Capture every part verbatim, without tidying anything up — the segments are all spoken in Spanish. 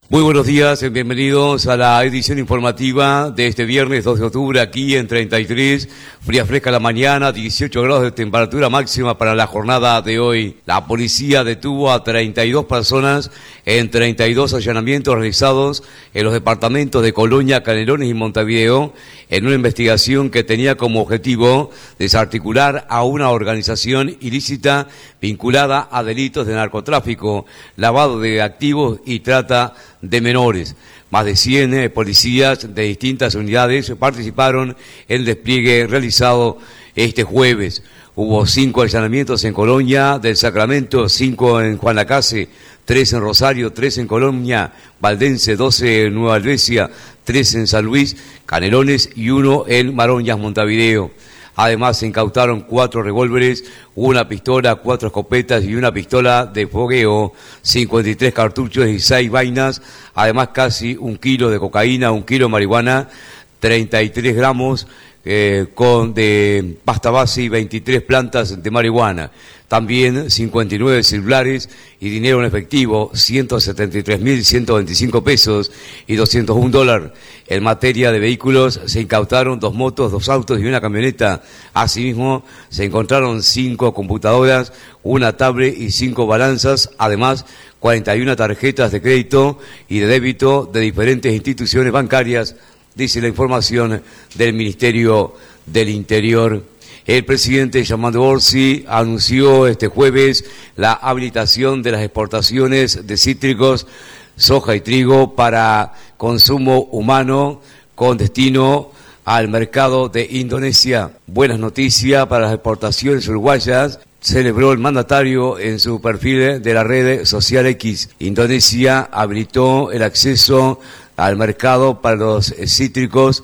Muy buenos días, bienvenidos a la edición informativa de este viernes dos de octubre, aquí en treinta y tres, fría fresca la mañana, dieciocho grados de temperatura máxima para la jornada de hoy. La policía detuvo a treinta y dos personas en treinta y dos allanamientos realizados en los departamentos de Colonia, Canelones y Montevideo, en una investigación que tenía como objetivo desarticular a una organización ilícita vinculada a delitos de narcotráfico, lavado de activos y trata de menores. Más de cien eh, policías de distintas unidades participaron en el despliegue realizado este jueves. Hubo cinco allanamientos en Colonia del Sacramento, cinco en Juan Lacase, tres en Rosario, tres en Colonia Valdense, doce en Nueva Albesia, tres en San Luis, Canelones y uno en Maroñas, Montevideo. Además, se incautaron cuatro revólveres, una pistola, cuatro escopetas y una pistola de fogueo, cincuenta y tres cartuchos y seis vainas, además casi un kilo de cocaína, un kilo de marihuana, treinta y tres gramos eh, con de pasta base y veintitrés plantas de marihuana. También cincuenta y nueve celulares y dinero en efectivo, ciento setenta y tres mil ciento veinticinco pesos y doscientos un dólares. En materia de vehículos se incautaron dos motos, dos autos y una camioneta. Asimismo, se encontraron cinco computadoras, una tablet y cinco balanzas, además cuarenta y una tarjetas de crédito y de débito de diferentes instituciones bancarias, dice la información del Ministerio del Interior. El presidente Yamandú Orsi anunció este jueves la habilitación de las exportaciones de cítricos, soja y trigo para consumo humano con destino al mercado de Indonesia. Buenas noticias para las exportaciones uruguayas, celebró el mandatario en su perfil de la red social X. Indonesia habilitó el acceso al mercado para los cítricos,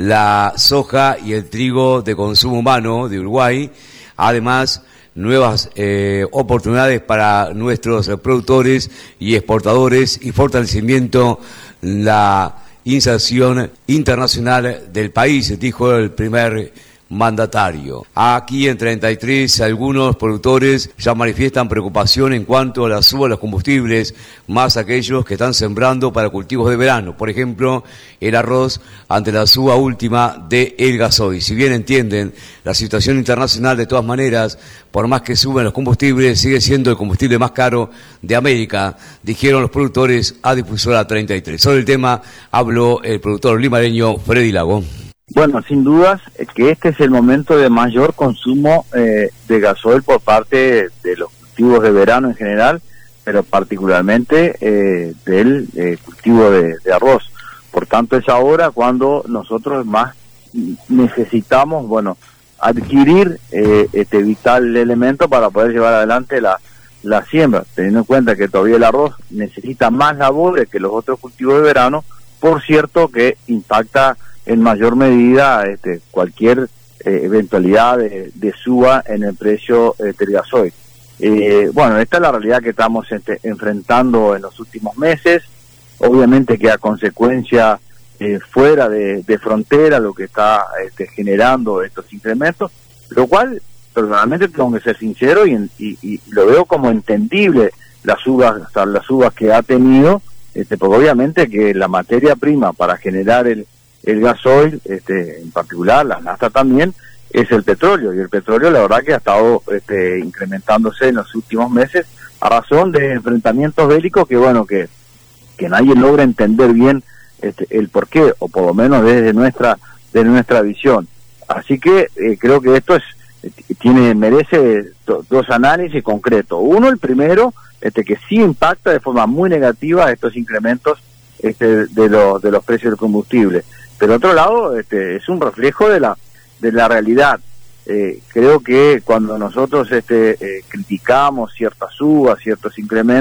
la soja y el trigo de consumo humano de Uruguay. Además, nuevas eh, oportunidades para nuestros productores y exportadores y fortalecimiento la inserción internacional del país, dijo el primer mandatario. Aquí en treinta y tres, algunos productores ya manifiestan preocupación en cuanto a la suba de los combustibles, más aquellos que están sembrando para cultivos de verano. Por ejemplo, el arroz ante la suba última de el gasoil. Si bien entienden la situación internacional, de todas maneras, por más que suben los combustibles, sigue siendo el combustible más caro de América, dijeron los productores a Difusora treinta y tres. Sobre el tema habló el productor limareño Freddy Lago. Bueno, sin dudas que este es el momento de mayor consumo eh, de gasoil por parte de los cultivos de verano en general, pero particularmente eh, del eh, cultivo de, de arroz. Por tanto, es ahora cuando nosotros más necesitamos, bueno, adquirir eh, este vital elemento para poder llevar adelante la, la siembra, teniendo en cuenta que todavía el arroz necesita más labores que los otros cultivos de verano, por cierto que impacta en mayor medida este, cualquier eh, eventualidad de, de suba en el precio eh, del gasoil. Eh, bueno, esta es la realidad que estamos este, enfrentando en los últimos meses, obviamente que a consecuencia eh, fuera de, de frontera lo que está este, generando estos incrementos, lo cual personalmente tengo que ser sincero y, y, y lo veo como entendible las subas, o sea, las subas que ha tenido, este, porque obviamente que la materia prima para generar el el gasoil, este, en particular, la nafta también, es el petróleo, y el petróleo la verdad que ha estado este, incrementándose en los últimos meses a razón de enfrentamientos bélicos que bueno, que, que nadie logra entender bien este, el porqué, o por lo menos desde nuestra, desde nuestra visión. Así que eh, creo que esto es, tiene, merece do, dos análisis concretos. Uno, el primero, este, que sí impacta de forma muy negativa estos incrementos este, de, lo, de los precios del combustible. Pero otro lado, este, es un reflejo de la de la realidad. Eh, creo que cuando nosotros este, eh, criticamos ciertas subas, ciertos incrementos,